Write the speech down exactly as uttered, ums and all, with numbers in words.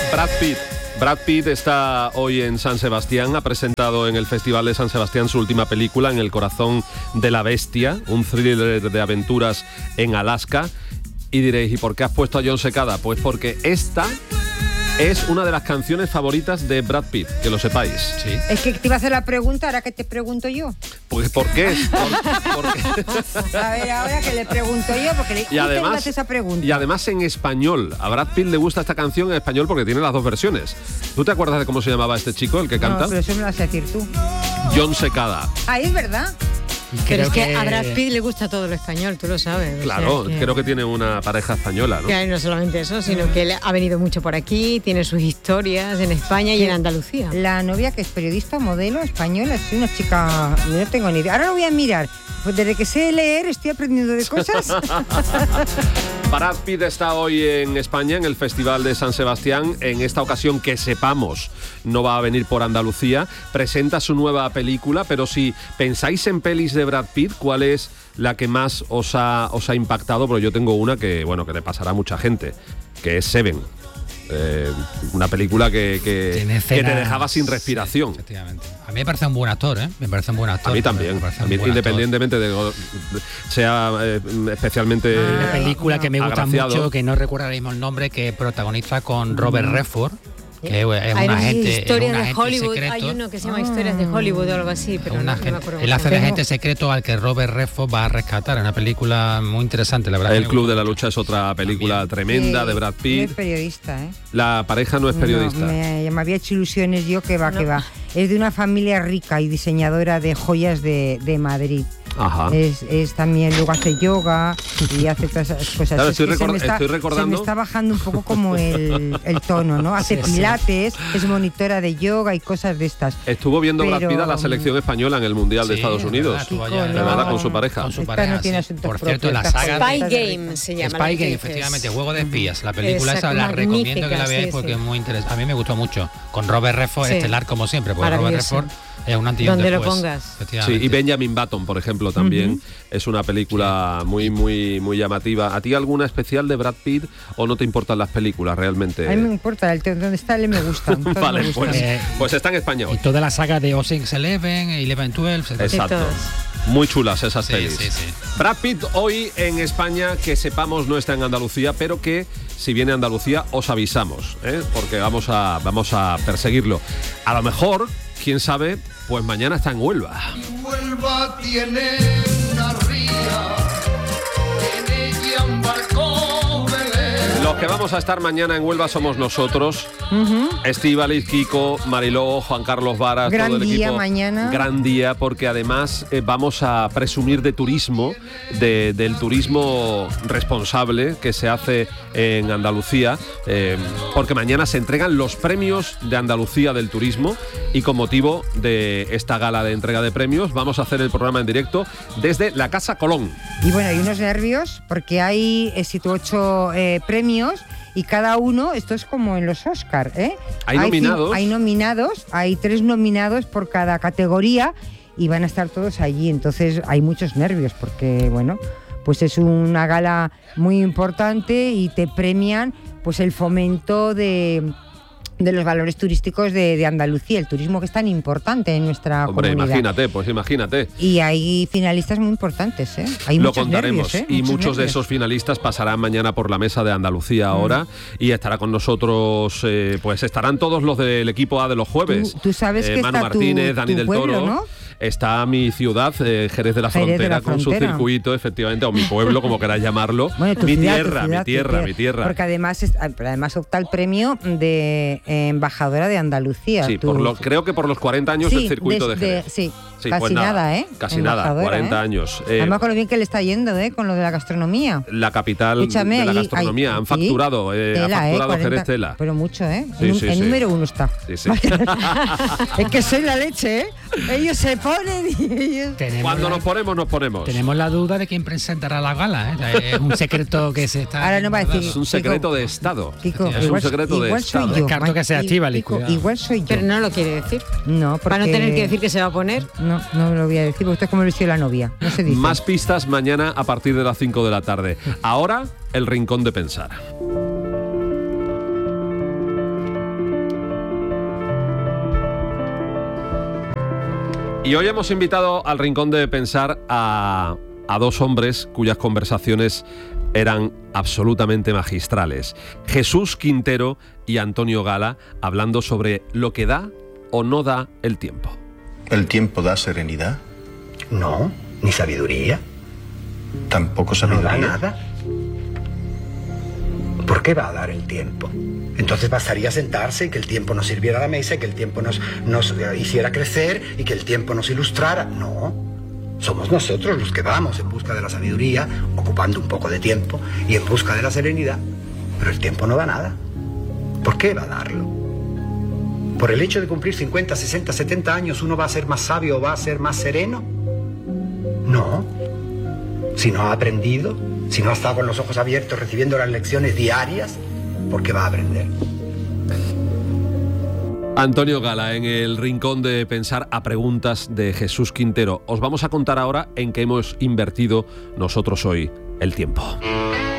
Brad Pitt. Brad Pitt está hoy en San Sebastián, ha presentado en el Festival de San Sebastián su última película, En el corazón de la bestia, un thriller de aventuras en Alaska. Y diréis, ¿y por qué has puesto a Jon Secada? Pues porque esta es una de las canciones favoritas de Brad Pitt, que lo sepáis. Sí. Es que te iba a hacer la pregunta, ahora que te pregunto yo. Pues ¿por qué? ¿Por, por qué? A ver, ahora que le pregunto yo, porque le y además, esa pregunta. Y además en español. A Brad Pitt le gusta esta canción en español porque tiene las dos versiones. ¿Tú te acuerdas de cómo se llamaba este chico, el que canta? No, pero eso me lo vas a decir tú. Jon Secada. Ah, es verdad. Pero es que, que a Brad Pitt le gusta todo lo español, tú lo sabes. Claro, o sea, que... creo que tiene una pareja española, ¿no? Que no solamente eso, sino que él ha venido mucho por aquí, tiene sus historias en España y en Andalucía. La novia, que es periodista, modelo española, es una chica, no tengo ni idea. Ahora lo voy a mirar. Pues desde que sé leer estoy aprendiendo de cosas. Brad Pitt está hoy en España, en el Festival de San Sebastián. En esta ocasión, que sepamos, no va a venir por Andalucía. Presenta su nueva película, pero si pensáis en pelis de Brad Pitt, ¿cuál es la que más os ha, os ha impactado? Porque yo tengo una que, bueno, que le pasará a mucha gente, que es Seven. Eh, una película que, que, que te dejaba sin respiración. Sí, efectivamente. A mí me parece un buen actor, ¿eh? Me parece un buen actor. A mí también. A mí, independientemente actor. de sea eh, especialmente ah, una película no. que me gusta agraciado. mucho, que no recuerdo ahora mismo el nombre, que protagoniza con Robert mm. Redford. Que es un agente, historias un de agente Hollywood. secreto. Hay uno que se llama ah. Historias de Hollywood o algo así, pero no, agente, no me acuerdo. Él hace de agente secreto al que Robert Redford va a rescatar. Es una película muy interesante, la verdad. El Club de la Lucha es otra película también. tremenda sí, de Brad Pitt. No es periodista, ¿eh? La pareja no es periodista. No, me, me había hecho ilusiones yo, que va, no. que va. Es de una familia rica y diseñadora de joyas de, de Madrid. Ajá. Es, es también, luego hace yoga y hace todas esas cosas. Claro, es estoy, recor- se me está, estoy recordando. Se me está bajando un poco como el, el tono, ¿no? Hace sí, pilates, sí. es monitora de yoga y cosas de estas. Estuvo viendo Pero, Brad Pitt a la selección española en el Mundial sí, de Estados Unidos. De verdad, de verdad, con su pareja. Con su pareja, no tiene sí. Por cierto, la saga Spy de, Game se llama. Spy Game, efectivamente, Juego de Espías. La película esa la recomiendo que la veáis sí, porque sí. es muy interesante. A mí me gustó mucho. Con Robert Redford, sí. estelar como siempre, porque Robert Redford es un antes y un donde después. Donde lo pongas. Sí, y Benjamin Button, por ejemplo, también uh-huh. es una película muy, muy, muy llamativa. ¿A ti alguna especial de Brad Pitt o no te importan las películas realmente? A mí me importa, el donde está él me gusta. Vale, me gusta. Pues, eh, pues está en España hoy. Y toda la saga de Ocean's Eleven, Eleven, doce. Exacto. Muy chulas esas sí, pelis. Sí, sí. Brad Pitt hoy en España, que sepamos no está en Andalucía, pero que si viene a Andalucía os avisamos, ¿eh? Porque vamos a, vamos a perseguirlo. A lo mejor, quién sabe, pues mañana está en Huelva. Y Huelva tiene una ría, en ella un barco velero. Los que vamos a estar mañana en Huelva somos nosotros. Uh-huh. Estíbaliz, Kiko, Mariló, Juan Carlos Varas, gran todo el día equipo. mañana. Gran día, porque además eh, vamos a presumir de turismo, de, del turismo responsable que se hace en Andalucía, eh, porque mañana se entregan los premios de Andalucía del turismo y con motivo de esta gala de entrega de premios vamos a hacer el programa en directo desde la Casa Colón. Y bueno, hay unos nervios porque hay eh, siete u ocho eh, premios. Y cada uno, esto es como en los Oscar, ¿eh? Hay, hay nominados. Hay nominados, hay tres nominados por cada categoría y van a estar todos allí. Entonces hay muchos nervios porque, bueno, pues es una gala muy importante y te premian pues el fomento de... de los valores turísticos de, de Andalucía, el turismo que es tan importante en nuestra Hombre, comunidad. imagínate, pues imagínate. Y hay finalistas muy importantes, ¿eh? Hay Lo muchos contaremos, nervios, ¿eh? y muchos, muchos de nervios. esos finalistas pasarán mañana por la mesa de Andalucía ahora mm. y estará con nosotros, eh, pues estarán todos los del equipo A de los jueves. Tú, tú sabes eh, que Manu está Martínez, tu, Dani tu del pueblo, Toro. ¿no? Está mi ciudad, eh, Jerez de la Jerez Frontera, de la con Frontera. su circuito, efectivamente, o mi pueblo, como queráis llamarlo. Bueno, tu mi, ciudad, tierra, tu ciudad, mi tierra, tu mi tierra. Porque además, es, además opta el premio de eh, embajadora de Andalucía. Sí, tu... por lo, creo que por los cuarenta años sí, del circuito de, de Jerez. De, sí, sí, casi pues nada, nada, ¿eh? Casi nada, cuarenta ¿eh? años. Eh, Además, con lo bien que le está yendo, ¿eh? Con lo de la gastronomía. La capital Escúchame, de la ahí, gastronomía. ahí, Han facturado, eh, tela, ha facturado eh, cuarenta, Jerez tela. Pero mucho, ¿eh? Sí, en sí, el sí. número uno está. Sí, sí. Es que soy la leche, ¿eh? Ellos se ponen y ellos... Cuando la, nos ponemos, nos ponemos. Tenemos la duda de quién presentará la gala, ¿eh? Es un secreto que se está... Ahora no va a decir... Es un secreto Kiko, de Estado. Kiko, es igual, un secreto igual de Estado. Soy yo, Descarto que sea Estíbaliz. Igual soy yo. Pero no lo quiere decir. No, porque... Para no tener que decir que se va a poner. No, no lo voy a decir, porque usted es como el vestido de la novia. No se dice. Más pistas mañana a partir de las cinco de la tarde. Ahora, el rincón de pensar. Y hoy hemos invitado al Rincón de Pensar a, a dos hombres cuyas conversaciones eran absolutamente magistrales. Jesús Quintero y Antonio Gala, hablando sobre lo que da o no da el tiempo. ¿El tiempo da serenidad? No, ni sabiduría. ¿Tampoco sabiduría? No da nada. ¿Por qué va a dar el tiempo? Entonces bastaría sentarse y que el tiempo nos sirviera a la mesa y que el tiempo nos, nos hiciera crecer y que el tiempo nos ilustrara. No, somos nosotros los que vamos en busca de la sabiduría, ocupando un poco de tiempo y en busca de la serenidad. Pero el tiempo no da nada. ¿Por qué va a darlo? ¿Por el hecho de cumplir cincuenta, sesenta, setenta años uno va a ser más sabio o va a ser más sereno? No. Si no ha aprendido, si no ha estado con los ojos abiertos recibiendo las lecciones diarias, ¿por qué va a aprender? Antonio Gala, en el Rincón de Pensar, a preguntas de Jesús Quintero. Os vamos a contar ahora en qué hemos invertido nosotros hoy el tiempo.